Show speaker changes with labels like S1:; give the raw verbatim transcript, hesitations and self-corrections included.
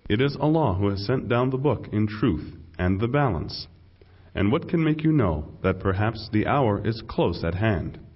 S1: It is Allah who has sent down the book in truth and the balance. And what can make you know that perhaps the hour is close at hand?